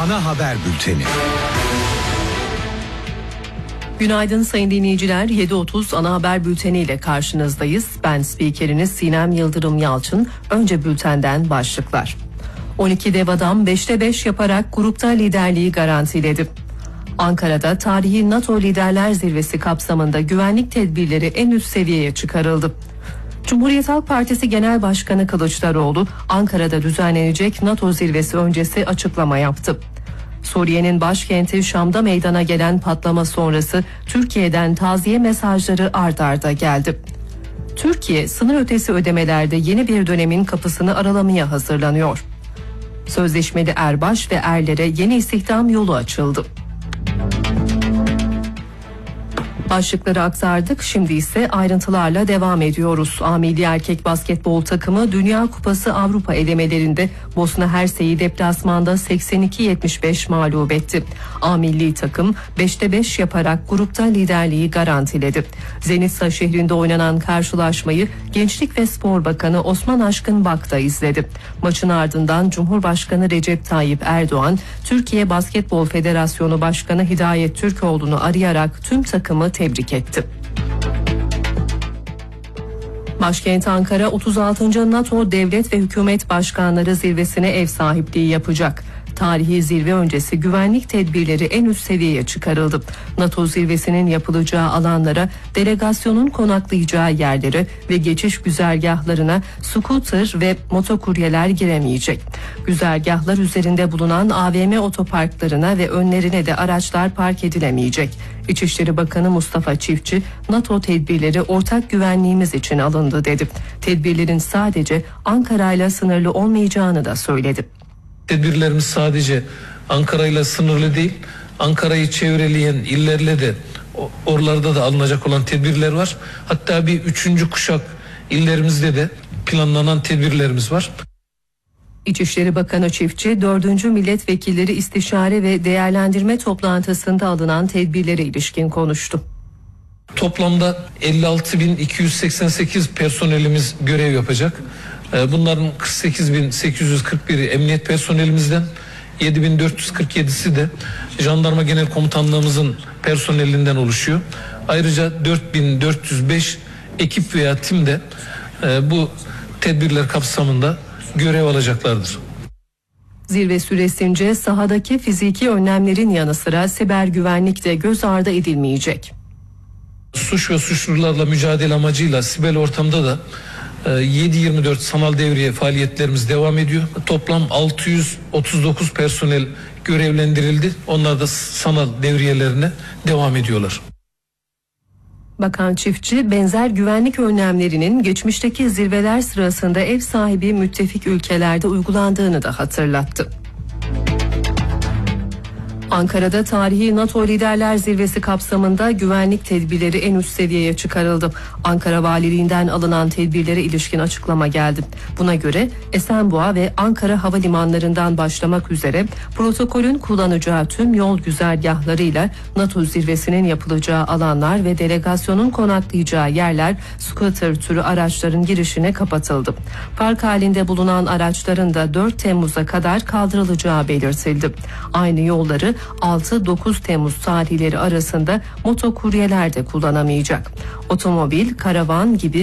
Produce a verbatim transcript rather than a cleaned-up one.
Ana Haber Bülteni. Günaydın sayın dinleyiciler. yedi otuz Ana Haber Bülteni ile karşınızdayız. Ben spikeriniz Sinem Yıldırım Yalçın. Önce bültenden başlıklar. on iki dev adam beşte beş yaparak grupta liderliği garantiledi. Ankara'da tarihi NATO Liderler Zirvesi kapsamında güvenlik tedbirleri en üst seviyeye çıkarıldı. Cumhuriyet Halk Partisi Genel Başkanı Kılıçdaroğlu, Ankara'da düzenlenecek NATO zirvesi öncesi açıklama yaptı. Suriye'nin başkenti Şam'da meydana gelen patlama sonrası Türkiye'den taziye mesajları ard arda geldi. Türkiye, sınır ötesi ödemelerde yeni bir dönemin kapısını aralamaya hazırlanıyor. Sözleşmeli erbaş ve erlere yeni istihdam yolu açıldı. Başlıkları aktardık. Şimdi ise ayrıntılarla devam ediyoruz. A Milli Erkek Basketbol takımı Dünya Kupası Avrupa elemelerinde Bosna Hersek'i deplasmanda seksen iki yetmiş beş mağlup etti. A Milli takım beşte beş yaparak grupta liderliği garantiledi. Zenitsa şehrinde oynanan karşılaşmayı Gençlik ve Spor Bakanı Osman Aşkın Bak da izledi. Maçın ardından Cumhurbaşkanı Recep Tayyip Erdoğan, Türkiye Basketbol Federasyonu Başkanı Hidayet Türkoğlu'nu arayarak tüm takımı tebrik etti. Başkent Ankara otuz altıncı NATO Devlet ve Hükümet Başkanları Zirvesi'ne ev sahipliği yapacak. Tarihi zirve öncesi güvenlik tedbirleri en üst seviyeye çıkarıldı. NATO zirvesinin yapılacağı alanlara, delegasyonun konaklayacağı yerlere ve geçiş güzergahlarına scooter ve motokuryeler giremeyecek. Güzergahlar üzerinde bulunan A V M otoparklarına ve önlerine de araçlar park edilemeyecek. İçişleri Bakanı Mustafa Çiftçi, NATO tedbirleri ortak güvenliğimiz için alındı dedi. Tedbirlerin sadece Ankara'yla sınırlı olmayacağını da söyledi. Tedbirlerimiz sadece Ankara'yla sınırlı değil, Ankara'yı çevreleyen illerle de oralarda da alınacak olan tedbirler var. Hatta bir üçüncü kuşak illerimizde de planlanan tedbirlerimiz var. İçişleri Bakanı Çiftçi, dördüncü Milletvekilleri İstişare ve Değerlendirme toplantısında alınan tedbirlere ilişkin konuştu. Toplamda elli altı bin iki yüz seksen sekiz personelimiz görev yapacak. Bunların kırk sekiz bin sekiz yüz kırk biri emniyet personelimizden, yedi bin dört yüz kırk yedisi de Jandarma Genel Komutanlığımızın personelinden oluşuyor. Ayrıca dört bin dört yüz beş ekip veya tim de bu tedbirler kapsamında görev alacaklardır. Zirve süresince sahadaki fiziki önlemlerin yanı sıra siber güvenlik de göz ardı edilmeyecek. Suç ve suçlularla mücadele amacıyla siber ortamda da yedi yirmi dört sanal devriye faaliyetlerimiz devam ediyor. Toplam altı yüz otuz dokuz personel görevlendirildi. Onlar da sanal devriyelerine devam ediyorlar. Bakan Çiftçi, benzer güvenlik önlemlerinin geçmişteki zirveler sırasında ev sahibi müttefik ülkelerde uygulandığını da hatırlattı. Ankara'da tarihi NATO Liderler Zirvesi kapsamında güvenlik tedbirleri en üst seviyeye çıkarıldı. Ankara Valiliğinden alınan tedbirlere ilişkin açıklama geldi. Buna göre Esenboğa ve Ankara havalimanlarından başlamak üzere protokolün kullanacağı tüm yol güzergahlarıyla NATO zirvesinin yapılacağı alanlar ve delegasyonun konaklayacağı yerler scooter türü araçların girişine kapatıldı. Park halinde bulunan araçların da dört Temmuz'a kadar kaldırılacağı belirtildi. Aynı yolları altı dokuz Temmuz tarihleri arasında motokuryeler de kullanamayacak. Otomobil, karavan gibi